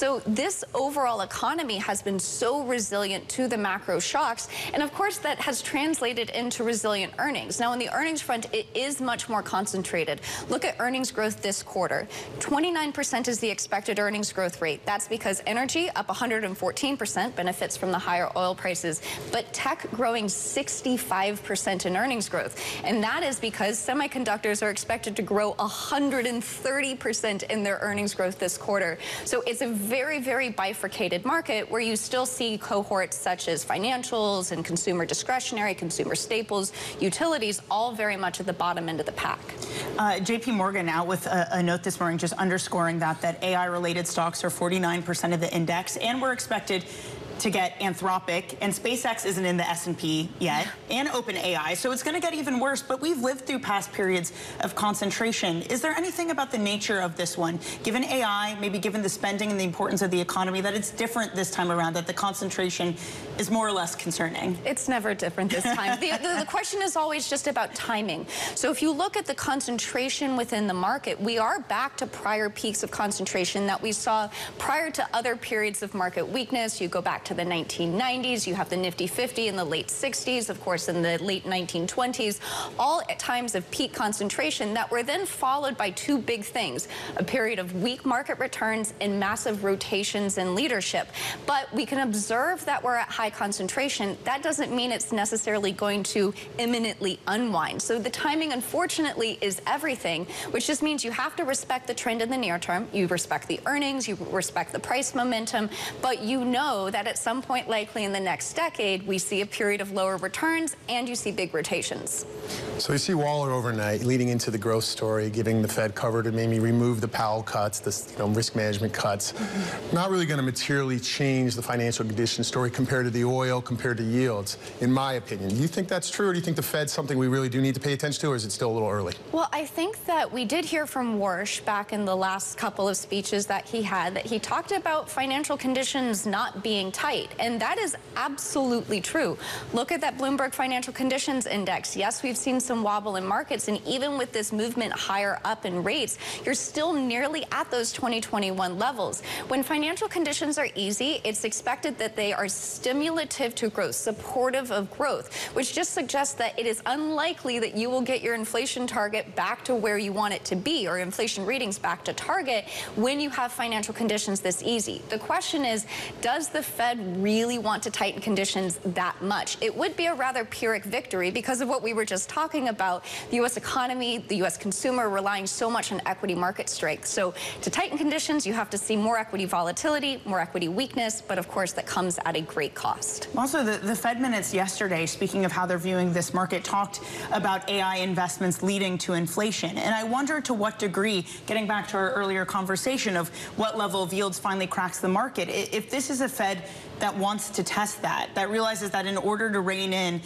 So this overall economy has been so resilient to the macro shocks. And of course, that has translated into resilient earnings. Now, on the earnings front, it is much more concentrated. Look at earnings growth this quarter. 29% is the expected earnings growth rate. That's because energy up 114%, benefits from the higher oil prices, but tech growing 65% in earnings growth. And that is because semiconductors are expected to grow 130% in their earnings growth this quarter. So it's a very, very bifurcated market where you still see cohorts such as financials and consumer discretionary, consumer staples, utilities, all very much at the bottom end of the pack. JP Morgan out with a note this morning just underscoring that AI-related stocks are 49% of the index, and we're expected to get Anthropic, and SpaceX isn't in the S&P yet, and OpenAI, so it's going to get even worse. But we've lived through past periods of concentration. Is there anything about the nature of this one, given AI, maybe given the spending and the importance of the economy, that it's different this time around, that the concentration is more or less concerning? It's never different this time. The question is always just about timing. So if you look at the concentration within the market, we are back to prior peaks of concentration that we saw prior to other periods of market weakness. You go back to the 1990s, you have the Nifty 50 in the late 60s, of course in the late 1920s, all at times of peak concentration that were then followed by two big things, a period of weak market returns and massive rotations in leadership. But we can observe that we're at high concentration. That doesn't mean it's necessarily going to imminently unwind. So the timing, unfortunately, is everything, which just means you have to respect the trend in the near term, you respect the earnings, you respect the price momentum, but you know that at some point likely in the next decade, we see a period of lower returns and you see big rotations. So you see Waller overnight leading into the growth story, giving the Fed cover to maybe remove the Powell cuts, the risk management cuts. Not really going to materially change the financial condition story compared to the oil, compared to yields, in my opinion. Do you think that's true, or do you think the Fed's something we really do need to pay attention to, or is it still a little early? Well, I think that we did hear from Warsh back in the last couple of speeches that he had, that he talked about financial conditions not being tight. And that is absolutely true. Look at that Bloomberg Financial Conditions Index. Yes, we've seen some wobble in markets, and even with this movement higher up in rates, you're still nearly at those 2021 levels. When financial conditions are easy, it's expected that they are stimulative to growth, supportive of growth, which just suggests that it is unlikely that you will get your inflation target back to where you want it to be, or inflation readings back to target, when you have financial conditions this easy. The question is, does the Fed really want to tighten conditions that much? It would be a rather Pyrrhic victory because of what we were just talking about, the U.S. economy, the U.S. consumer relying so much on equity market strength. So to tighten conditions, you have to see more equity volatility, more equity weakness, but of course that comes at a great cost. Also, the Fed minutes yesterday, speaking of how they're viewing this market, talked about AI investments leading to inflation. And I wonder to what degree, getting back to our earlier conversation of what level of yields finally cracks the market, if this is a Fed that wants to test that realizes that in order to rein in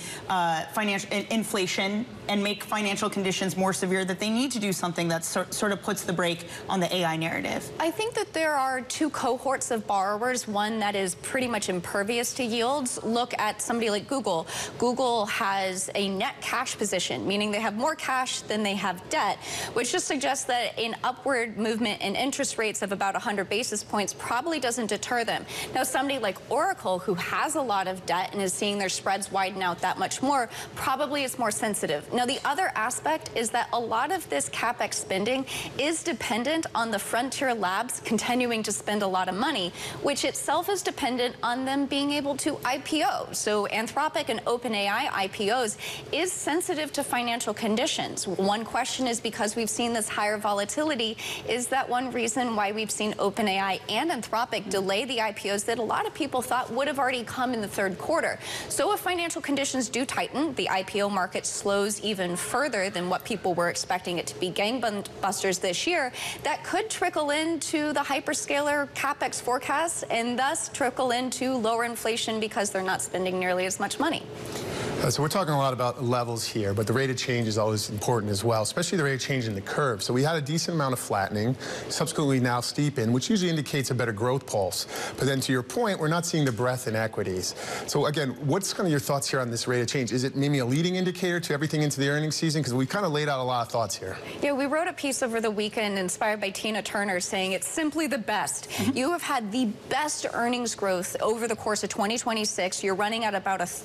inflation and make financial conditions more severe, that they need to do something that sort of puts the brake on the AI narrative. I think that there are two cohorts of borrowers, one that is pretty much impervious to yields. Look at somebody like Google. Google has a net cash position, meaning they have more cash than they have debt, which just suggests that an upward movement in interest rates of about 100 basis points probably doesn't deter them. Now, somebody like Oracle, who has a lot of debt and is seeing their spreads widen out that much more, probably is more sensitive. Now, the other aspect is that a lot of this CapEx spending is dependent on the frontier labs continuing to spend a lot of money, which itself is dependent on them being able to IPO. So Anthropic and OpenAI IPOs is sensitive to financial conditions. One question is, because we've seen this higher volatility, is that one reason why we've seen OpenAI and Anthropic delay the IPOs that a lot of people thought would have already come in the third quarter? So if financial conditions do tighten, the IPO market slows even further than what people were expecting it to be gangbusters this year, that could trickle into the hyperscaler CapEx forecasts and thus trickle into lower inflation because they're not spending nearly as much money. So we're talking a lot about levels here, but the rate of change is always important as well, especially the rate of change in the curve. So we had a decent amount of flattening, subsequently now steepen, which usually indicates a better growth pulse. But then to your point, we're not seeing the breadth in equities. So again, what's kind of your thoughts here on this rate of change? Is it maybe a leading indicator to everything into the earnings season? Because we kind of laid out a lot of thoughts here. Yeah, we wrote a piece over the weekend inspired by Tina Turner saying it's simply the best. You have had the best earnings growth over the course of 2026. You're running at about a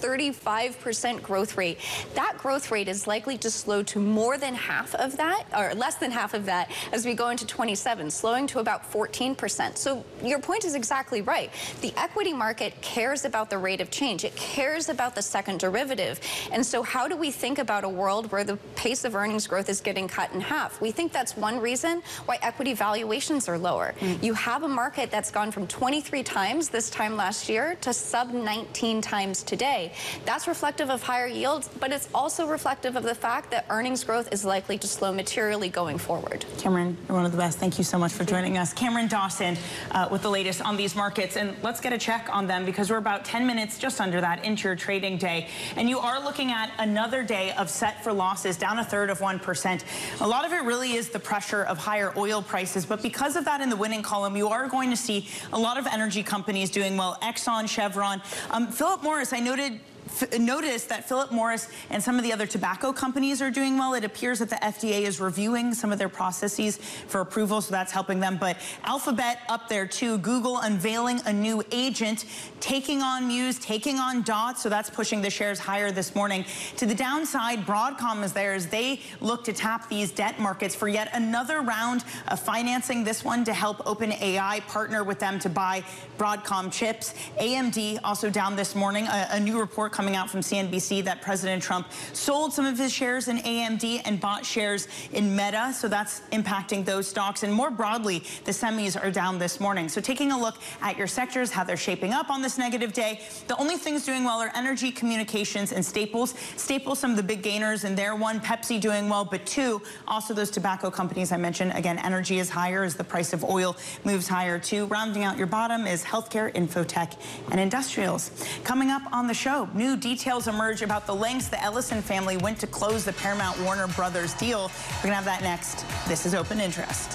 35% growth rate. That growth rate is likely to slow to more than half of that, or less than half of that, as we go into 27, slowing to about 14%. So your point is exactly right. The equity market cares about the rate of change. It cares about the second derivative. And so how do we think about a world where the pace of earnings growth is getting cut in half? We think that's one reason why equity valuations are lower. You have a market that's gone from 23 times this time last year to sub 19 times today. That's reflective of higher yields, but it's also reflective of the fact that earnings growth is likely to slow materially going forward. Cameron, you're one of the best. Thank you so much for joining us. Cameron Dawson with the latest on these markets. And let's get a check on them because we're about 10 minutes, just under that, into your trading day. And you are looking at another day of set for losses, down 1/3 of 1%. A lot of it really is the pressure of higher oil prices. But because of that in the winning column, you are going to see a lot of energy companies doing well. Exxon, Chevron, Philip Morris, I noticed that Philip Morris and some of the other tobacco companies are doing well. It appears that the FDA is reviewing some of their processes for approval, so that's helping them. But Alphabet up there too. Google unveiling a new agent, taking on Muse, taking on Dot, so that's pushing the shares higher this morning. To the downside, Broadcom is there as they look to tap these debt markets for yet another round of financing, this one to help OpenAI partner with them to buy Broadcom chips. AMD also down this morning, a new report coming out from CNBC that President Trump sold some of his shares in AMD and bought shares in Meta, so that's impacting those stocks. And more broadly, the semis are down this morning. So taking a look at your sectors, how they're shaping up on this negative day, the only things doing well are energy, communications, and staples. Staples, some of the big gainers in there. One, Pepsi doing well, but two, also those tobacco companies I mentioned. Again, energy is higher as the price of oil moves higher too. Rounding out your bottom is healthcare, infotech, and industrials. Coming up on the show, new details emerge about the lengths the Ellison family went to close the Paramount Warner Brothers deal. We're going to have that next. This is Open Interest.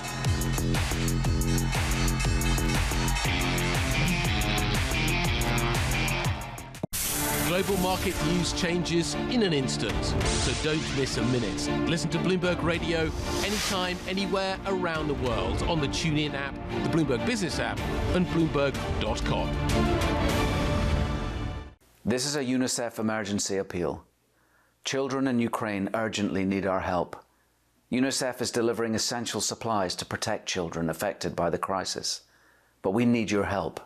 Global market news changes in an instant, so don't miss a minute. Listen to Bloomberg Radio anytime, anywhere around the world on the TuneIn app, the Bloomberg Business app, and Bloomberg.com. This is a UNICEF emergency appeal. Children in Ukraine urgently need our help. UNICEF is delivering essential supplies to protect children affected by the crisis. But we need your help.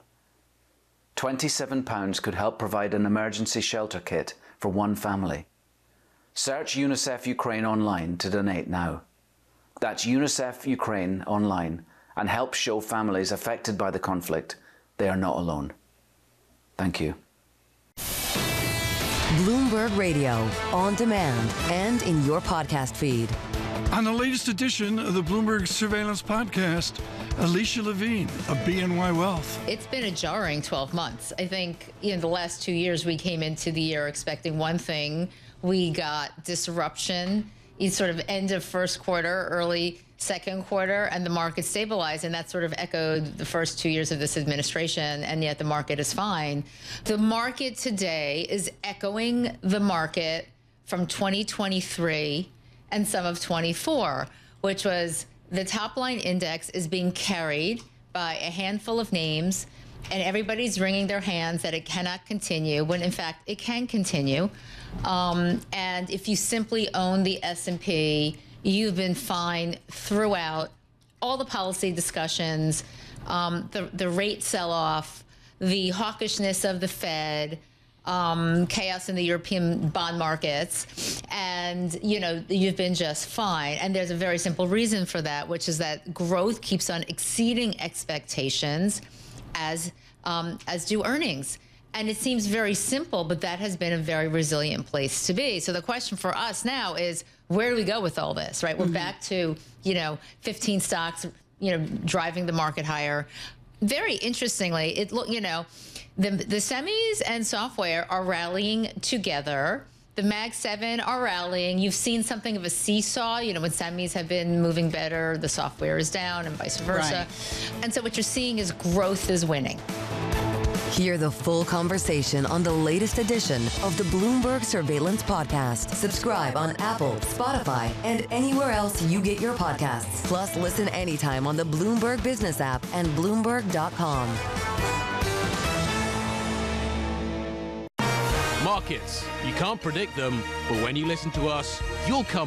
£27 could help provide an emergency shelter kit for one family. Search UNICEF Ukraine online to donate now. That's UNICEF Ukraine online and help show families affected by the conflict they are not alone. Thank you. Bloomberg Radio, on demand and in your podcast feed. On the latest edition of the Bloomberg Surveillance Podcast, Alicia Levine of BNY Wealth. It's been a jarring 12 months. I think in the last 2 years, we came into the year expecting one thing. We got disruption, it's sort of end of first quarter, early second quarter, and the market stabilized, and that sort of echoed the first 2 years of this administration, and yet the market is fine. The market today is echoing the market from 2023 and some of 24, which was the top line index is being carried by a handful of names, and everybody's wringing their hands that it cannot continue, when in fact it can continue. And if you simply own the S&P, you've been fine throughout all the policy discussions, the rate sell-off, the hawkishness of the Fed, chaos in the European bond markets, and you've been just fine. And there's a very simple reason for that, which is that growth keeps on exceeding expectations, as do earnings. And it seems very simple, but that has been a very resilient place to be. So the question for us now is, where do we go with all this, right? We're back to, 15 stocks, driving the market higher. Very interestingly, the semis and software are rallying together. The Mag 7 are rallying. You've seen something of a seesaw. You know, when semis have been moving better, the software is down and vice versa. Right. And so what you're seeing is growth is winning. Hear the full conversation on the latest edition of the Bloomberg Surveillance Podcast. Subscribe on Apple, Spotify, and anywhere else you get your podcasts. Plus, listen anytime on the Bloomberg Business app and Bloomberg.com. Markets. You can't predict them, but when you listen to us, you'll come